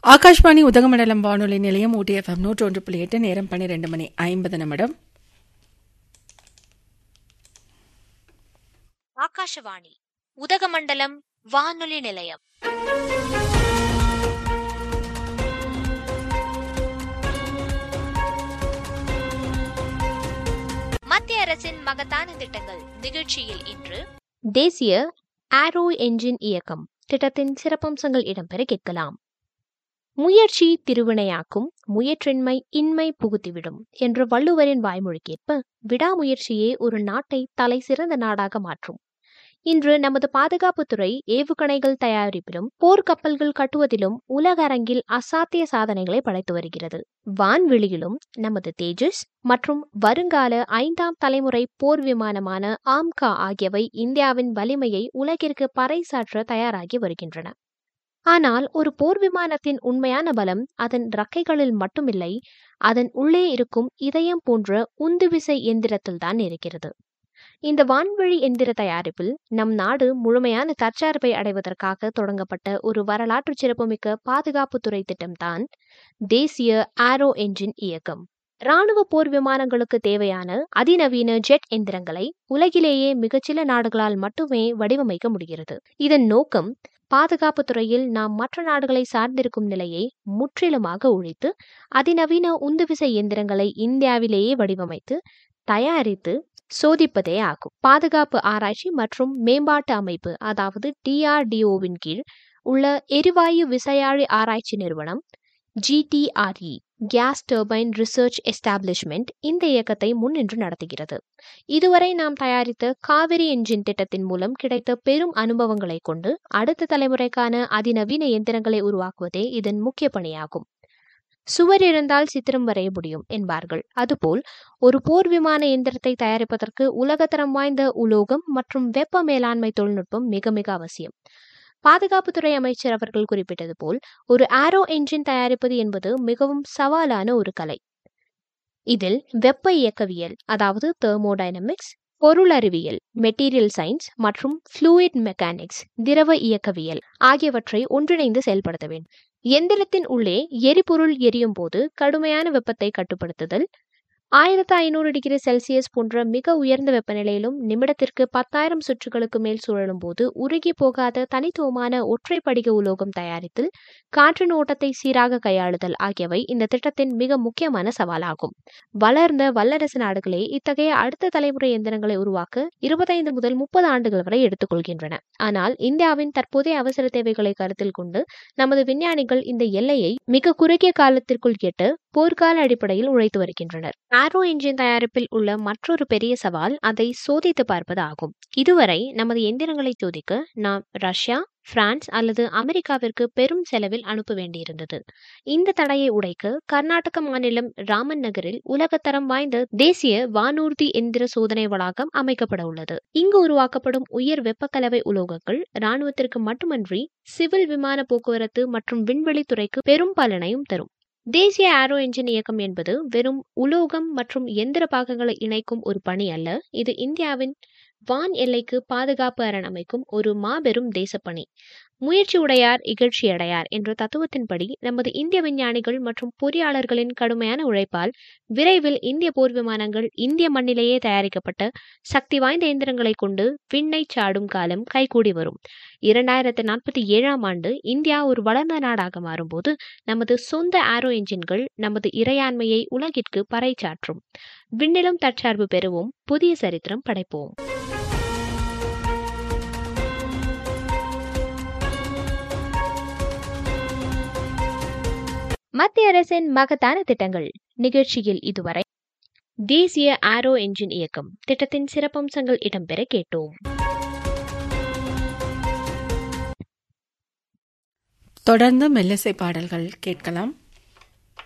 ஆகாஷ்வாணி உதகமண்டலம் வானொலி நிலையம் ஊட்டி FM 101.8 நேரம் 12:50. ஆகாஷவாணி உதகமண்டலம் வானொலி நிலையம். மத்திய அரசின் மகத்தான திட்டங்கள் நிகழ்ச்சியில் இன்று தேசிய ஆரோ என்ஜின் இயக்கம் திட்டத்தின் சிறப்பம்சங்கள் இடம்பெற கேட்கலாம். முயற்சி திருவினையாக்கும், முயற்றின்மை இன்மை புகுத்திவிடும் என்ற வள்ளுவரின் வாய்மொழிக்கேற்ப விடாமுயற்சியே ஒரு நாட்டை தலை சிறந்த நாடாக மாற்றும். இன்று நமது பாதுகாப்புத்துறை ஏவுகணைகள் தயாரிப்பிலும் போர்க்கப்பல்கள் கட்டுவதிலும் உலக அரங்கில் அசாத்திய சாதனைகளை படைத்து வருகிறது. வான்வெளியிலும் நமது தேஜஸ் மற்றும் வருங்கால 5ஆம் தலைமுறை போர் விமானமான ஆம்கா ஆகியவை இந்தியாவின் வலிமையை உலகிற்கு பறைசாற்ற தயாராகி வருகின்றன. ஆனால் ஒரு போர் விமானத்தின் உண்மையான பலம் அதன் இறக்கைகளில் மட்டுமில்லை, அதன் உள்ளே இருக்கும் இதயம் போன்ற உந்துவிசை எந்திரத்தில்தான் இருக்கிறது. இந்த வான்வழி எந்திர தயாரிப்பில் நம் நாடு முழுமையான தற்சார்பை அடைவதற்காக தொடங்கப்பட்ட ஒரு வரலாற்று சிறப்புமிக்க பாதுகாப்புத்துறை திட்டம்தான் தேசிய ஆரோ என்ஜின் இயக்கம். இராணுவ போர் விமானங்களுக்கு தேவையான அதிநவீன ஜெட் எந்திரங்களை உலகிலேயே மிகச்சில நாடுகளால் மட்டுமே வடிவமைக்க முடிகிறது. இதன் நோக்கம் பாதுகாப்பு துறையில் நாம் மற்ற நாடுகளை சார்ந்திருக்கும் நிலையை முற்றிலுமாக ஒழித்து அதிநவீன உந்துவிசை இயந்திரங்களை இந்தியாவிலேயே வடிவமைத்து தயாரித்து சோதிப்பதே ஆகும். பாதுகாப்பு ஆராய்ச்சி மற்றும் மேம்பாட்டு அமைப்பு, அதாவது DRDOவின் கீழ் உள்ள எரிவாயு விசையாழி ஆராய்ச்சி நிறுவனம் GTRE gas turbine research establishment இந்த இயக்கத்தை முன்னின்று நடத்துகிறது. இதுவரை நாம் தயாரித்த காவிரி என்ஜின் திட்டத்தின் மூலம் கிடைத்த பெரும் அனுபவங்களை கொண்டு அடுத்த தலைமுறைக்கான அதிநவீன இயந்திரங்களை உருவாக்குவதே இதன் முக்கிய பணியாகும். சுவர் இருந்தால் சித்திரம் வரைய முடியும் என்பார்கள். அதுபோல் ஒரு போர் விமான இயந்திரத்தை தயாரிப்பதற்கு உலகத்தரம் வாய்ந்த உலோகம் மற்றும் வெப்ப மேலாண்மை தொழில்நுட்பம் மிக மிக அவசியம். பாதுகாப்புத்துறை அமைச்சர் அவர்கள் குறிப்பிட்டது போல் ஒரு ஆரோ என்ஜின் தயாரிப்பது என்பது மிகவும் சவாலான ஒரு கலை. இதில் வெப்ப இயக்கவியல், அதாவது தெர்மோடைனமிக்ஸ், பொருள் அறிவியல் மெட்டீரியல் சயின்ஸ் மற்றும் ஃப்ளூயிட் மெக்கானிக்ஸ் திரவ இயக்கவியல் ஆகியவற்றை ஒன்றிணைந்து செயல்படுத்த வேண்டும். எந்திரத்தின் உள்ளே எரிபொருள் எரியும் போது கடுமையான வெப்பத்தை கட்டுப்படுத்துதல், 1500 டிகிரி செல்சியஸ் போன்ற மிக உயர்ந்த வெப்பநிலையிலும் நிமிடத்திற்கு 10,000 சுற்றுகளுக்கு மேல் சுழலும் போது உருகி போகாத தனித்துவமான ஒற்றை படிக உலோகம் தயாரித்தல், காற்றின் ஓட்டத்தை சீராக கையாளுதல் ஆகியவை இந்த திட்டத்தின் மிக முக்கியமான சவாலாகும். வளர்ந்த வல்லரசு நாடுகளே இத்தகைய அடுத்த தலைமுறை இயந்திரங்களை உருவாக்க 25 முதல் 30 ஆண்டுகள் வரை எடுத்துக்கொள்கின்றன. ஆனால் இந்தியாவின் தற்போதைய அவசர தேவைகளை கருத்தில் கொண்டு நமது விஞ்ஞானிகள் இந்த எல்லையை மிக குறுகிய காலத்திற்குள் எட்ட போர்க்கால அடிப்படையில் உழைத்து வருகின்றனர். ஆரோ என்ஜின் தயாரிப்பில் உள்ள மற்றொரு பெரிய சவால் அதை சோதித்து பார்ப்பது ஆகும். இதுவரை நமது எந்திரங்களை சோதிக்க நாம் ரஷ்யா, பிரான்ஸ் அல்லது அமெரிக்காவிற்கு பெரும் செலவில் அனுப்ப வேண்டியிருந்தது. இந்த தடையை உடைக்க கர்நாடக மாநிலம் ராமன் நகரில் உலகத்தரம் வாய்ந்த தேசிய வானூர்தி எந்திர சோதனை வளாகம் அமைக்கப்பட உள்ளது. இங்கு உருவாக்கப்படும் உயர் வெப்பக்கலவை உலோகங்கள் இராணுவத்திற்கு மட்டுமன்றி சிவில் விமான போக்குவரத்து மற்றும் விண்வெளி துறைக்கு பெரும் பலனையும் தரும். தேசிய ஆரோ என்ஜின் இயக்கம் என்பது வெறும் உலோகம் மற்றும் எந்திர பாகங்களை இணைக்கும் ஒரு பணி அல்ல. இது இந்தியாவின் வான் எல்லைக்கு பாதுகாப்பு அரண் அமைக்கும் ஒரு மாபெரும் தேசப்பணி. முயற்சி உடையார் இகழ்ச்சி அடையார் என்ற தத்துவத்தின்படி நமது இந்திய விஞ்ஞானிகள் மற்றும் பொறியாளர்களின் கடுமையான உழைப்பால் விரைவில் இந்திய போர் விமானங்கள் இந்திய மண்ணிலேயே தயாரிக்கப்பட்ட சக்தி வாய்ந்த இயந்திரங்களை கொண்டு விண்ணை சாடும் காலம் கைகூடி வரும். 2047ஆம் ஆண்டு இந்தியா ஒரு வளர்ந்த நாடாக மாறும்போது நமது சொந்த ஆரோ என்ஜின்கள் நமது இறையாண்மையை உலகிற்கு பறைசாற்றும். விண்ணிலும் தற்சார்பு பெறுவோம், புதிய சரித்திரம் படைப்போம். மத்திய அரசின் மகத்தான திட்டங்கள் நிகழ்ச்சியில் இதுவரை தேசிய ஆரோ என்ஜின் இயக்கம் திட்டத்தின் சிறப்பம்சங்கள் இடம்பெற கேட்டோம். தொடர்ந்து மெல்லிசை பாடல்கள் கேட்கலாம்.